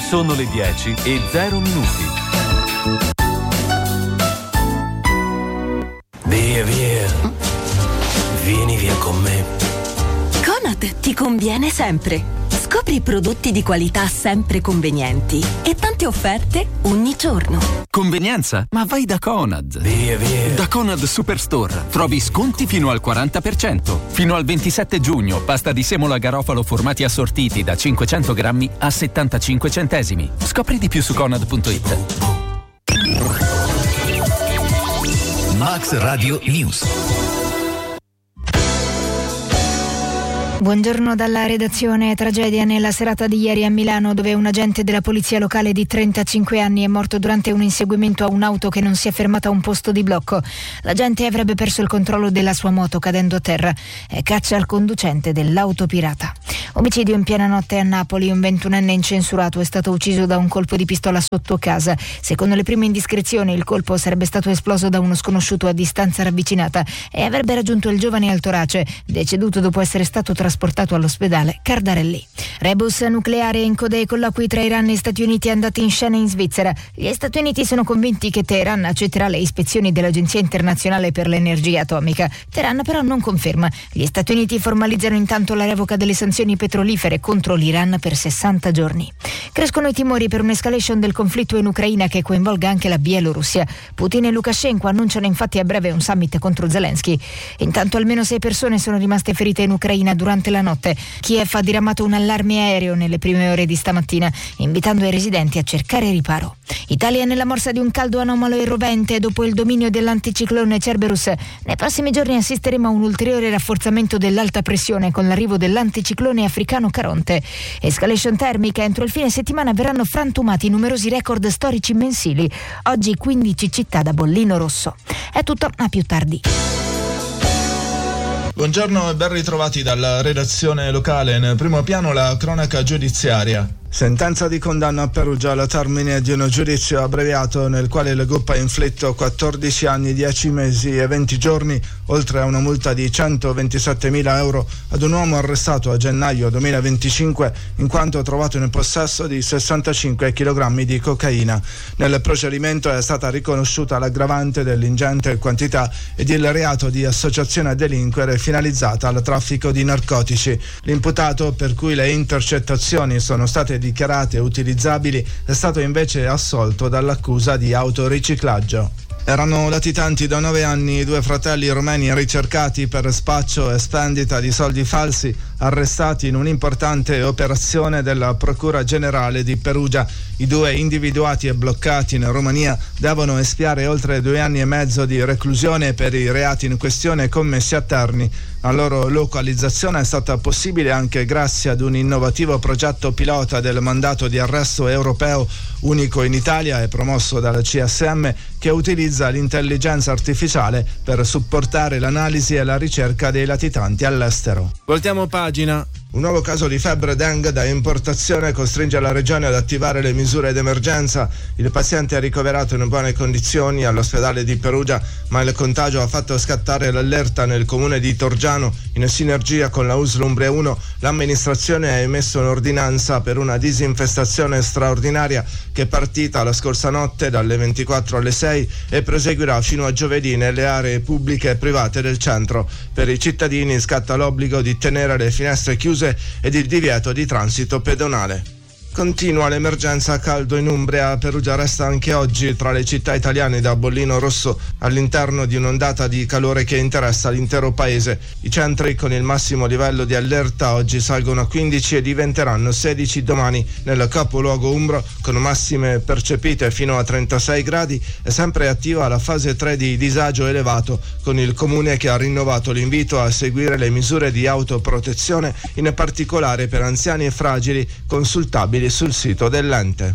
Sono le 10:0. Via. Vieni via con me. Conad ti conviene sempre. Scopri prodotti di qualità sempre convenienti e tante offerte ogni giorno. Convenienza? Ma vai da Conad. Via. Da Conad Superstore trovi sconti fino al 40%. Fino al 27 giugno, pasta di semola garofalo formati assortiti da 500 grammi a 75 centesimi. Scopri di più su Conad.it. Max Radio News. Buongiorno dalla redazione. Tragedia nella serata di ieri a Milano, dove un agente della polizia locale di 35 anni è morto durante un inseguimento a un'auto che non si è fermata a un posto di blocco. L'agente avrebbe perso il controllo della sua moto cadendo a terra e caccia al conducente dell'auto pirata. Omicidio in piena notte a Napoli. Un 21enne incensurato è stato ucciso da un colpo di pistola sotto casa. Secondo le prime indiscrezioni, il colpo sarebbe stato esploso da uno sconosciuto a distanza ravvicinata e avrebbe raggiunto il giovane al torace, deceduto dopo essere stato trasportato all'ospedale Cardarelli. Rebus nucleare in coda ai colloqui tra Iran e Stati Uniti andati in scena in Svizzera. Gli Stati Uniti sono convinti che Teheran accetterà le ispezioni dell'Agenzia Internazionale per l'Energia Atomica. Teheran però non conferma. Gli Stati Uniti formalizzano intanto la revoca delle sanzioni petrolifere contro l'Iran per 60 giorni. Crescono i timori per un'escalation del conflitto in Ucraina che coinvolga anche la Bielorussia. Putin e Lukashenko annunciano infatti a breve un summit contro Zelensky. Intanto almeno 6 persone sono rimaste ferite in Ucraina durante la notte. Kiev ha diramato un allarme aereo nelle prime ore di stamattina, invitando i residenti a cercare riparo. Italia è nella morsa di un caldo anomalo e rovente dopo il dominio dell'anticiclone Cerberus. Nei prossimi giorni assisteremo a un ulteriore rafforzamento dell'alta pressione con l'arrivo dell'anticiclone africano Caronte. Escalation termica. Entro il fine settimana verranno frantumati numerosi record storici mensili. Oggi 15 città da bollino rosso. È tutto, a più tardi. Buongiorno e ben ritrovati dalla redazione locale. Nel primo piano la cronaca giudiziaria. Sentenza di condanna a Perugia al termine di un giudizio abbreviato nel quale il GUP ha inflitto 14 anni, 10 mesi e 20 giorni, oltre a una multa di 127.000 euro ad un uomo arrestato a gennaio 2025 in quanto trovato in possesso di 65 kg di cocaina. Nel procedimento è stata riconosciuta l'aggravante dell'ingente quantità ed il reato di associazione a delinquere finalizzata al traffico di narcotici. L'imputato, per cui le intercettazioni sono state dichiarate utilizzabili, è stato invece assolto dall'accusa di autoriciclaggio. Erano latitanti da 9 anni 2 fratelli romeni ricercati per spaccio e spendita di soldi falsi, arrestati in un'importante operazione della Procura Generale di Perugia. I 2 individuati e bloccati in Romania devono espiare oltre 2 anni e mezzo di reclusione per i reati in questione commessi a Terni. La loro localizzazione è stata possibile anche grazie ad un innovativo progetto pilota del mandato di arresto europeo, unico in Italia e promosso dal CSM, che utilizza l'intelligenza artificiale per supportare l'analisi e la ricerca dei latitanti all'estero. Voltiamo pagina. Un nuovo caso di febbre dengue da importazione costringe la regione ad attivare le misure d'emergenza. Il paziente è ricoverato in buone condizioni all'ospedale di Perugia, ma il contagio ha fatto scattare l'allerta nel comune di Torgiano. In sinergia con la USL Umbria 1, l'amministrazione ha emesso un'ordinanza per una disinfestazione straordinaria che è partita la scorsa notte dalle 24 alle 6 e proseguirà fino a giovedì nelle aree pubbliche e private del centro. Per i cittadini scatta l'obbligo di tenere le finestre chiuse ed il divieto di transito pedonale. Continua l'emergenza a caldo in Umbria. Perugia resta anche oggi tra le città italiane da bollino rosso all'interno di un'ondata di calore che interessa l'intero paese. I centri con il massimo livello di allerta oggi salgono a 15 e diventeranno 16 domani. Nel capoluogo umbro, con massime percepite fino a 36 gradi, è sempre attiva la fase 3 di disagio elevato, con il comune che ha rinnovato l'invito a seguire le misure di autoprotezione, in particolare per anziani e fragili, consultabili sul sito dell'ente.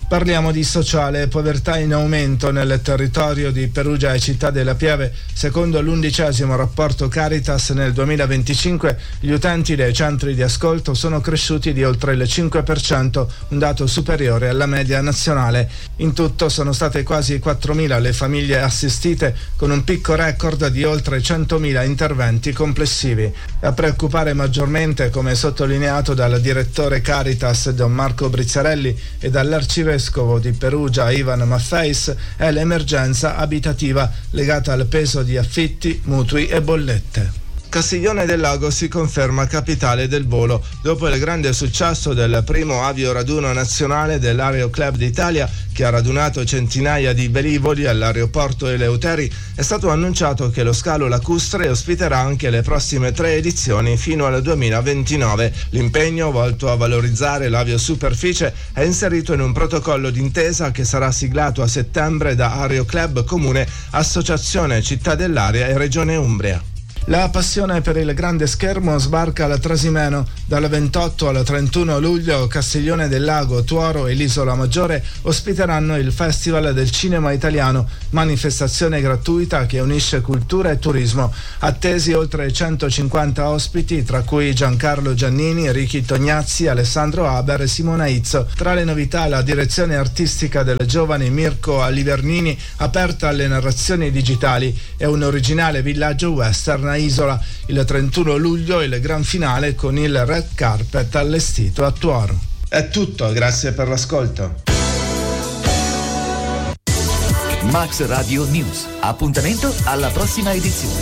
Parliamo di sociale, povertà in aumento nel territorio di Perugia e Città della Pieve. Secondo l'11° rapporto Caritas, nel 2025 gli utenti dei centri di ascolto sono cresciuti di oltre il 5%, un dato superiore alla media nazionale. In tutto sono state quasi 4.000 le famiglie assistite, con un picco record di oltre 100.000 interventi complessivi. A preoccupare maggiormente, come sottolineato dal direttore Caritas Don Marco Brizzarelli e dall'arcivescovo di Perugia Ivan Maffeis, è l'emergenza abitativa legata al peso di affitti, mutui e bollette. Castiglione del Lago si conferma capitale del volo. Dopo il grande successo del primo avioraduno nazionale dell'Aero Club d'Italia, che ha radunato centinaia di velivoli all'aeroporto Eleuteri, è stato annunciato che lo scalo lacustre ospiterà anche le prossime 3 edizioni fino al 2029. L'impegno, volto a valorizzare l'aviosuperficie, è inserito in un protocollo d'intesa che sarà siglato a settembre da Aero Club Comune, Associazione Città dell'Area e Regione Umbria. La passione per il grande schermo sbarca alla Trasimeno. Dal 28 al 31 luglio Castiglione del Lago, Tuoro e l'Isola Maggiore ospiteranno il Festival del Cinema Italiano, manifestazione gratuita che unisce cultura e turismo. Attesi oltre 150 ospiti, tra cui Giancarlo Giannini, Ricky Tognazzi, Alessandro Haber e Simona Izzo. Tra le novità la direzione artistica del giovane Mirko Alivernini, aperta alle narrazioni digitali, e un originale villaggio western a Isola. Il 31 luglio il gran finale con il red carpet allestito a Tuoro. È tutto, grazie per l'ascolto. Max Radio News. Appuntamento alla prossima edizione.